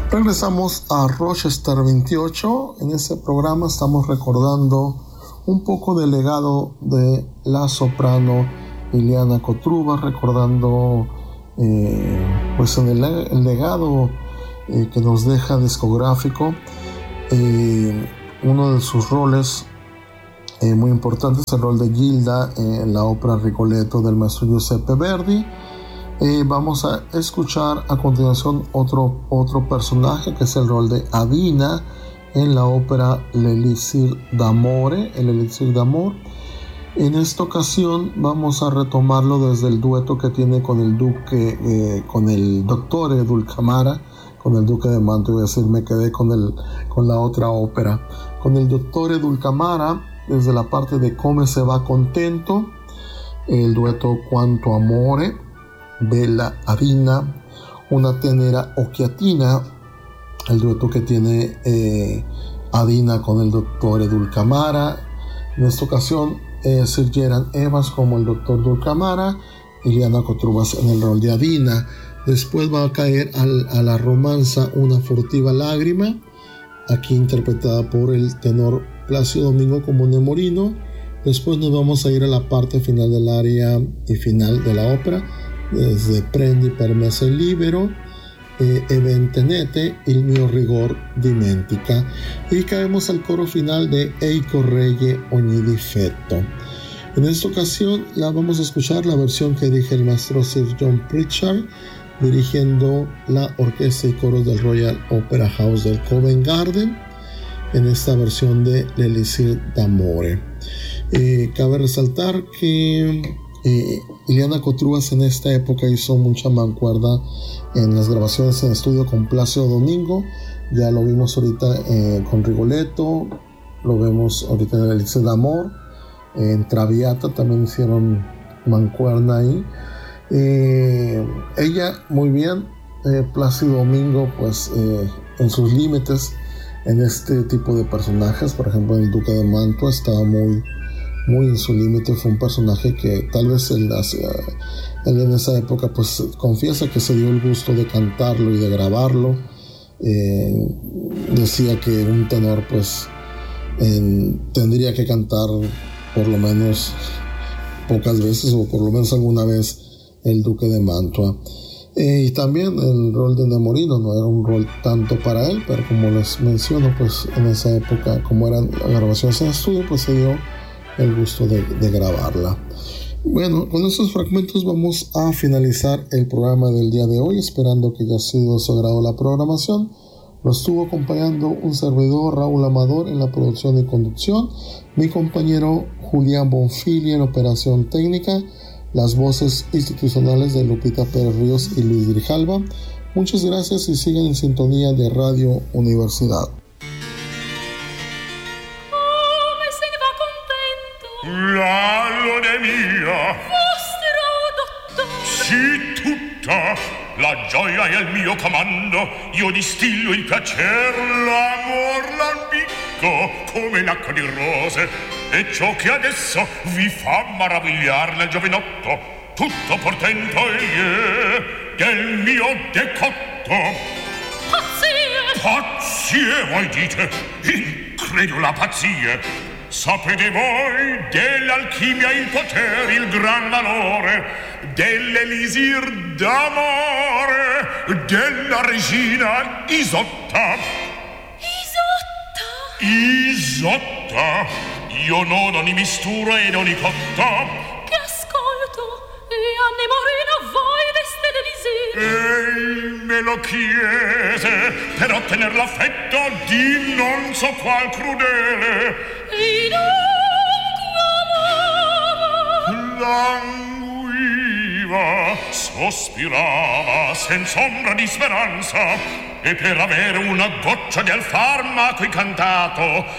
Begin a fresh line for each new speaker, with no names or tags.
Regresamos a Rochester 28. En este programa estamos recordando un poco del legado de la soprano Ileana Kotruba, recordando pues en el legado que nos deja discográfico. Uno de sus roles muy importantes es el rol de Gilda en la ópera Rigoletto del maestro Giuseppe Verdi. Vamos a escuchar a continuación otro personaje, que es el rol de Adina en la ópera L'Elixir d'Amore, el Elixir de Amor. En esta ocasión vamos a retomarlo desde el dueto que tiene con el duque, con el dottore Dulcamara, con el duque de Mantua. Iba a decir, me quedé con la otra ópera. Con el dottore Dulcamara, desde la parte de Come se va contento, el dueto Quanto Amore, Bella Adina, una tenera occhiatina, el dueto que tiene Adina con el dottore Dulcamara. En esta ocasión Sir Geran Evans como el doctor Dulcamara, Ileana Kotruba en el rol de Adina. Después va a caer a la romanza Una furtiva lágrima, aquí interpretada por el tenor Plácido Domingo como Nemorino. Después nos vamos a ir a la parte final del aria y final de la ópera, desde Prendi per me sei libero, Eventenete, il mio rigor dimentica, y caemos al coro final de Ei corregge ogni difetto. En esta ocasión la vamos a escuchar la versión que dirige el maestro Sir John Pritchard, dirigiendo la orquesta y coros del Royal Opera House del Covent Garden, en esta versión de L'Elixir d'Amore. Cabe resaltar que Ileana Kotruba en esta época hizo mucha mancuerda en las grabaciones en estudio con Plácido Domingo. Ya lo vimos ahorita con Rigoletto, lo vemos ahorita en el Elixir d'Amor, en Traviata también hicieron mancuerna ahí. Ella muy bien, Plácido Domingo pues en sus límites en este tipo de personajes. Por ejemplo, el Duque de Mantua estaba muy en su límite. Fue un personaje que tal vez él en esa época pues confiesa que se dio el gusto de cantarlo y de grabarlo. Decía que un tenor pues tendría que cantar por lo menos pocas veces, o por lo menos alguna vez, el Duque de Mantua. Y también el rol de Nemorino no era un rol tanto para él, pero como les menciono, pues en esa época, como eran grabaciones en estudio, pues se dio el gusto de grabarla. Bueno, con estos fragmentos vamos a finalizar el programa del día de hoy, esperando que haya sido de su agrado la programación. Lo estuvo acompañando un servidor, Raúl Amador, en la producción y conducción, mi compañero Julián Bonfili en operación técnica, las voces institucionales de Lupita Pérez Ríos y Luis Grijalva. Muchas gracias y sigan en sintonía de Radio Universidad.
La lode mia,
vostro dottore,
sì tutta, la gioia è al mio comando, io distillo il piacer, l'amor lambicco come l'acqua di rose, e ciò che adesso vi fa maravigliar nel giovinotto, tutto portento del mio decotto. Pazzie voi dite, incredula pazzie. Sapete voi dell'alchimia il potere, il gran valore, dell'elisir d'amore, della regina Isotta. Isotta? Io non ogni mistura ed ogni cotta.
Che ascolto, e a Nemorino voi deste l'elisir.
Ei me lo chiese per ottener l'affetto di non so qual crudele.
E
languiva, sospirava senza ombra di speranza, e per avere una goccia del farmaco incantato